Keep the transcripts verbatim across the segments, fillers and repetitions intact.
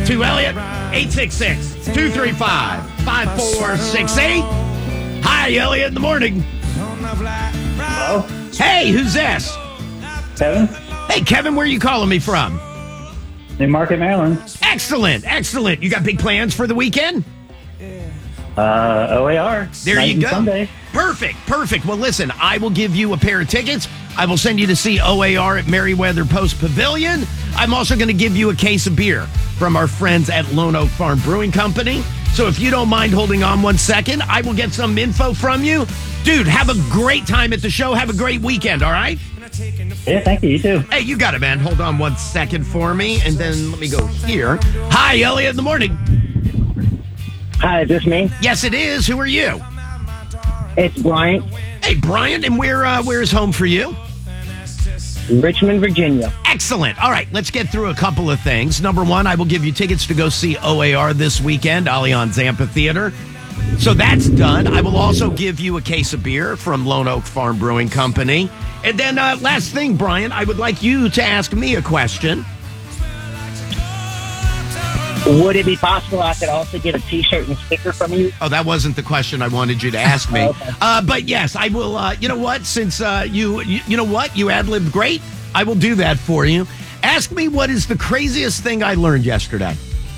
to Elliot. eight six six, two three five, five four six eight. Hi, Elliot in the morning. Hello? Hey, who's this? Kevin? Hey, Kevin, where are you calling me from? New Market, Maryland. Excellent, excellent. You got big plans for the weekend? Uh, O A R. There Night you and go. Sunday. Perfect, perfect. Well, listen, I will give you a pair of tickets. I will send you to see O A R at Merriweather Post Pavilion. I'm also going to give you a case of beer from our friends at Lone Oak Farm Brewing Company. So if you don't mind holding on one second, I will get some info from you. Dude, have a great time at the show. Have a great weekend, all right? Yeah, thank you. You too. Hey, you got it, man. Hold on one second for me, and then let me go here. Hi, Elliot in the morning. Hi, is this me? Yes, it is. Who are you? It's Bryant, Hey, Brian, and where uh, where is home for you? Richmond, Virginia. Excellent. All right, let's get through a couple of things. Number one, I will give you tickets to go see O A R this weekend, Allianz Amphitheater. So that's done. I will also give you a case of beer from Lone Oak Farm Brewing Company. And then uh, last thing, Brian, I would like you to ask me a question. Would it be possible I could also get a T-shirt and sticker from you? Oh, that wasn't the question I wanted you to ask me. Okay. uh, but yes, I will. Uh, you know what? Since uh, you, you, you know what? You ad-libbed great. I will do that for you. Ask me what is the craziest thing I learned yesterday.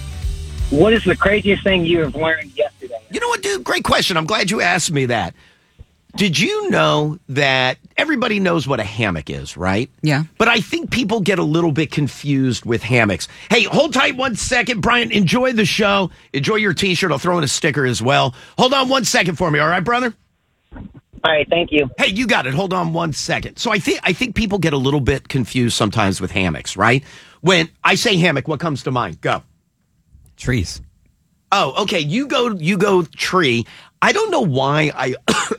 What is the craziest thing you have learned yesterday? You know what, dude? Great question. I'm glad you asked me that. Did you know that everybody knows what a hammock is, right? Yeah. But I think people get a little bit confused with hammocks. Hey, hold tight one second. Brian, enjoy the show. Enjoy your T-shirt. I'll throw in a sticker as well. Hold on one second for me, all right, brother? All right, thank you. Hey, you got it. Hold on one second. So I think I think people get a little bit confused sometimes with hammocks, right? When I say hammock, what comes to mind? Go. Trees. Oh, okay. You go. You go tree. I don't know why I.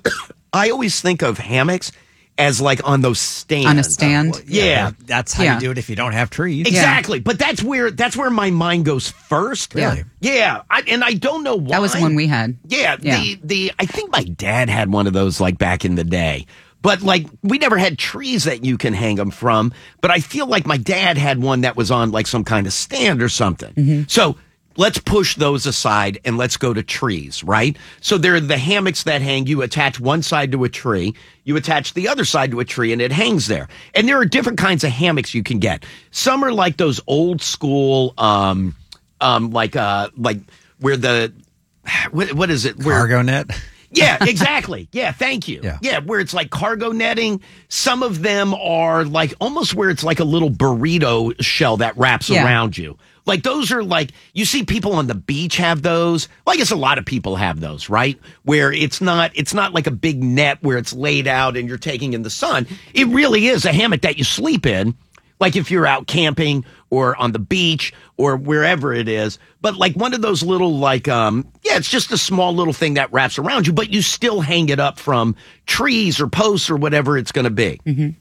I always think of hammocks as like on those stands. On a stand? Well, yeah. That's how Yeah. you do it if you don't have trees. Exactly. But that's where that's where my mind goes first. Really? Yeah. I, and I don't know why. That was the one we had. Yeah, Yeah. The the I think my dad had one of those like back in the day. But like we never had trees that you can hang them from, but I feel like my dad had one that was on like some kind of stand or something. Mm-hmm. So let's push those aside and let's go to trees, right? So there are the hammocks that hang. You attach one side to a tree, you attach the other side to a tree, and it hangs there. And there are different kinds of hammocks you can get. Some are like those old school, um, um, like uh, like where the what, what is it? Where, Cargo net. yeah, exactly. Yeah, thank you. Yeah. yeah, where it's like cargo netting. Some of them are like almost where it's like a little burrito shell that wraps Yeah. around you. Like those are like, you see people on the beach have those. Well, I guess a lot of people have those, right? Where it's not, it's not like a big net where it's laid out and you're taking in the sun. It really is a hammock that you sleep in. Like if you're out camping or on the beach or wherever it is. But like one of those little like, um, yeah, it's just a small little thing that wraps around you, but you still hang it up from trees or posts or whatever it's going to be. Mm-hmm.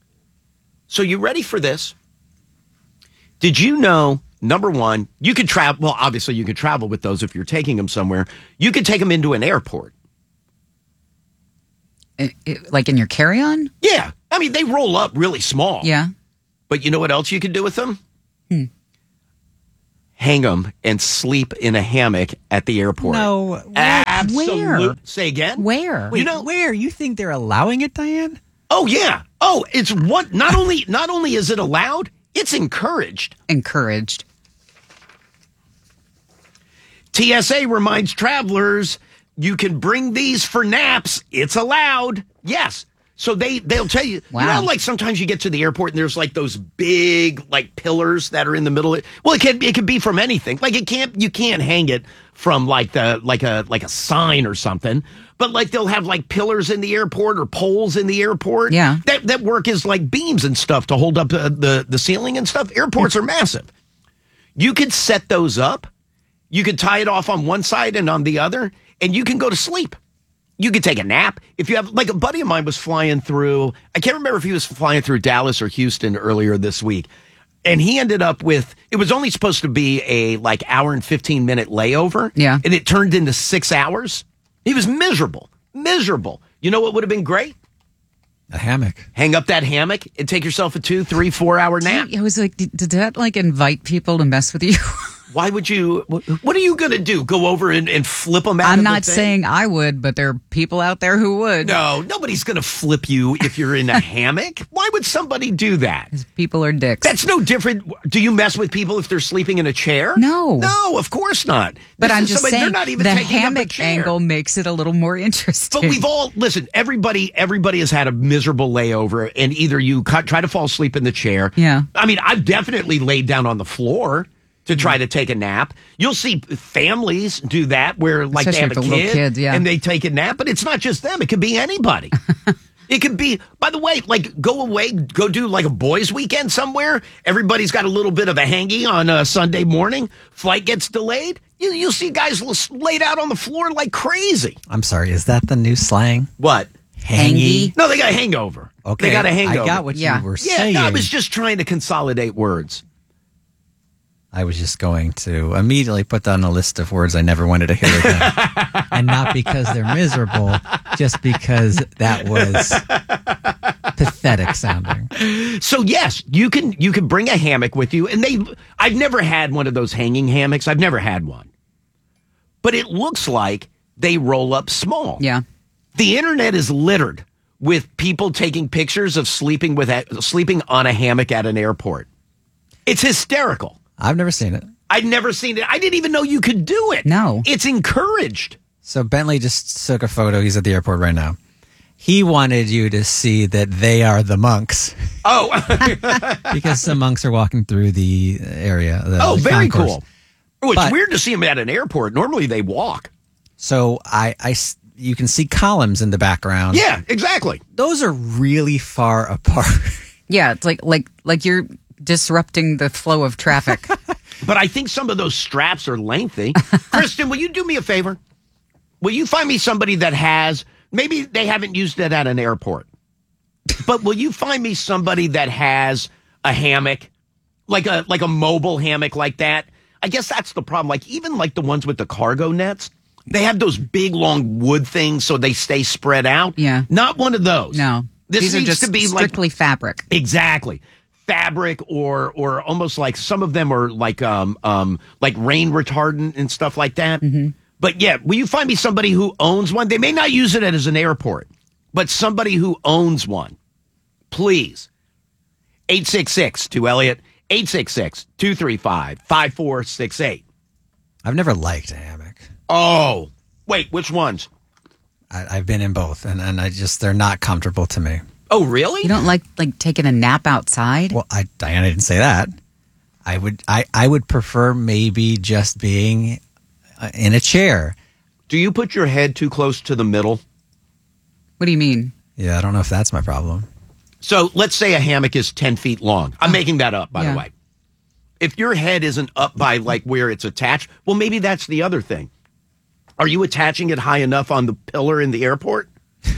So you ready for this? Did you know, number one, you could travel, well, obviously you could travel with those if you're taking them somewhere. You could take them into an airport. It- it- like in your carry-on? Yeah. I mean, they roll up really small. Yeah. But you know what else you can do with them? Hmm. Hang them and sleep in a hammock at the airport. No. Absolutely. Where? Say again? Where? Wait, You know- where? You think they're allowing it, Diane? Oh, yeah. Oh, it's what, not only, not only is it allowed, it's encouraged. Encouraged. T S A reminds travelers you can bring these for naps. It's allowed. Yes. So they, they'll tell you, Wow. you know, like sometimes you get to the airport and there's like those big like pillars that are in the middle. Of, well, it can, it can be from anything. Like it can't, you can't hang it from like the, like a, like a sign or something, but like they'll have like pillars in the airport or poles in the airport. Yeah. That, that work is like beams and stuff to hold up uh, the, the ceiling and stuff. Airports are massive. You could set those up. You could tie it off on one side and on the other, and you can go to sleep. You could take a nap. If you have, like a buddy of mine was flying through, I can't remember if he was flying through Dallas or Houston earlier this week. And he ended up with, it was only supposed to be a like hour and fifteen minute layover. Yeah. And it turned into six hours. He was miserable, miserable. You know what would have been great? A hammock. Hang up that hammock and take yourself a two, three, four hour nap. I was like, did, did that like invite people to mess with you? Why would you? What are you going to do? Go over and, and flip them out? I'm of not the thing? saying I would, but there are people out there who would. No, nobody's going to flip you if you're in a hammock. Why would somebody do that? People are dicks. That's no different. Do you mess with people if they're sleeping in a chair? No. No, of course not. but This I'm is just somebody- saying they're not even the taking up a hammock chair. angle makes it a little more interesting. But we've all listen. Everybody, everybody has had a miserable layover, and either you cut, try to fall asleep in the chair. Yeah. I mean, I've definitely laid down on the floor to try to take a nap. You'll see families do that where, like, Especially they have with a the little kid kids, yeah. and they take a nap. But it's not just them; it could be anybody. It could be. By the way, like, go away, go do like a boys' weekend somewhere. Everybody's got a little bit of a hangy on a Sunday morning. Flight gets delayed. You, you'll see guys l- laid out on the floor like crazy. I'm sorry, is that the new slang? What? Hangy? No, they got a hangover. Okay. They got a hangover. I got what Yeah. you were Yeah, saying. no, I was just trying to consolidate words. I was just going to immediately put that on a list of words I never wanted to hear again. And not because they're miserable, just because that was pathetic sounding. So yes, you can you can bring a hammock with you, and they. I've never had one of those hanging hammocks. I've never had one, but it looks like they roll up small. yeah. The internet is littered with people taking pictures of sleeping with a, sleeping on a hammock at an airport. It's hysterical. I've never seen it. I'd never seen it. I didn't even know you could do it. No. It's encouraged. So Bentley just took a photo. He's at the airport right now. He wanted you to see that they are the monks Oh, because some monks are walking through the area. The, oh, the very concourse. cool. Oh, it's But- weird to see them at an airport. Normally they walk. So I, I s- you can see columns in the background. Yeah, exactly. Those are really far apart. Yeah, it's like like like you're disrupting the flow of traffic. But I think some of those straps are lengthy. Kristen, will you do me a favor? Will you find me somebody that has, maybe they haven't used it at an airport, but will you find me somebody that has a hammock, like a like a mobile hammock like that? I guess that's the problem. Like even like the ones with the cargo nets, they have those big long wood things so they stay spread out. Yeah. Not one of those. No. This These are needs just to be like strictly fabric. exactly. Fabric or or almost like some of them are like um um like rain retardant and stuff like that. Mm-hmm. But yeah, will you find me somebody who owns one? They may not use it as an airport, but somebody who owns one. Please. eight six six two Elliot, eight six six two three five five four six eight. I've never liked a hammock. Oh, wait, which ones? I, I've been in both, and, and I just they're not comfortable to me. Oh, really? You don't like like taking a nap outside? Well, I Diana didn't say that. I would I, I would prefer maybe just being uh, in a chair. Do you put your head too close to the middle? What do you mean? Yeah, I don't know if that's my problem. So let's say a hammock is ten feet long. I'm making that up, by Yeah. the way. If your head isn't up by like where it's attached, well, maybe that's the other thing. Are you attaching it high enough on the pillar in the airport?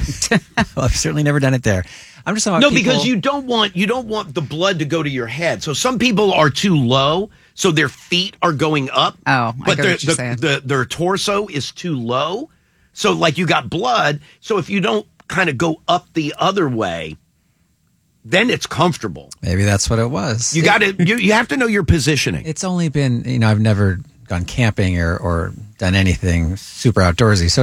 Well, I've certainly never done it there. I'm just talking No, about because people- you don't want you don't want the blood to go to your head. So some people are too low, so their feet are going up. Oh, I but get their, what you're the, saying. the, their torso is too low. So like you got blood. So if you don't kind of go up the other way, then it's comfortable. maybe that's what it was. You got to you, you have to know your positioning. It's only been, you know, I've never gone camping or, or done anything super outdoorsy. So